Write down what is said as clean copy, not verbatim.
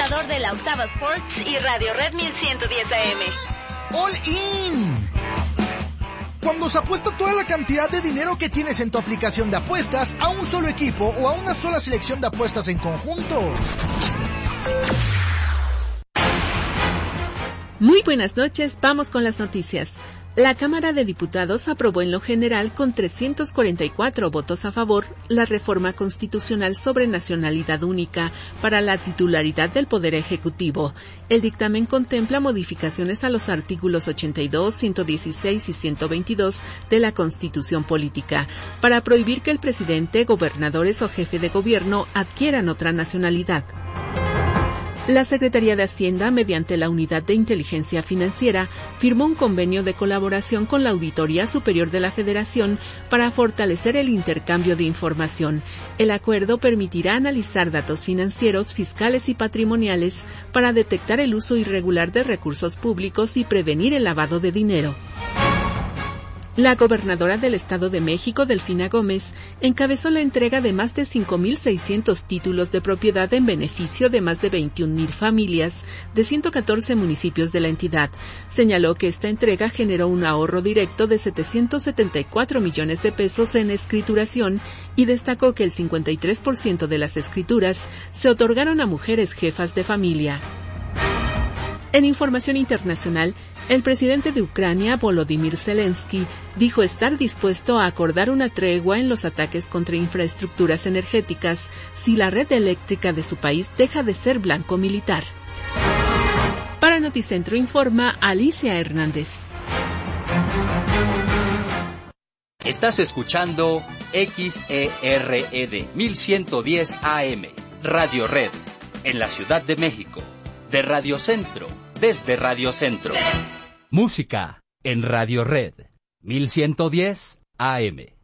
presentador de la Octava Sports y Radio Red 1110 AM. All In. Cuando se apuesta toda la cantidad de dinero que tienes en tu aplicación de apuestas a un solo equipo o a una sola selección de apuestas en conjunto. Muy buenas noches, vamos con las noticias. La Cámara de Diputados aprobó en lo general con 344 votos a favor la reforma constitucional sobre nacionalidad única para la titularidad del Poder Ejecutivo. El dictamen contempla modificaciones a los artículos 82, 116 y 122 de la Constitución Política para prohibir que el presidente, gobernadores o jefe de gobierno adquieran otra nacionalidad. La Secretaría de Hacienda, mediante la Unidad de Inteligencia Financiera, firmó un convenio de colaboración con la Auditoría Superior de la Federación para fortalecer el intercambio de información. El acuerdo permitirá analizar datos financieros, fiscales y patrimoniales para detectar el uso irregular de recursos públicos y prevenir el lavado de dinero. La gobernadora del Estado de México, Delfina Gómez, encabezó la entrega de más de 5,600 títulos de propiedad en beneficio de más de 21,000 familias de 114 municipios de la entidad. Señaló que esta entrega generó un ahorro directo de 774 millones de pesos en escrituración y destacó que el 53% de las escrituras se otorgaron a mujeres jefas de familia. En información internacional, el presidente de Ucrania, Volodymyr Zelensky, dijo estar dispuesto a acordar una tregua en los ataques contra infraestructuras energéticas si la red eléctrica de su país deja de ser blanco militar. Para Noticentro informa Alicia Hernández. Estás escuchando XERED 1110 AM, Radio Red, en la Ciudad de México. De Radio Centro, desde Radio Centro. Música en Radio Red, 1110 AM.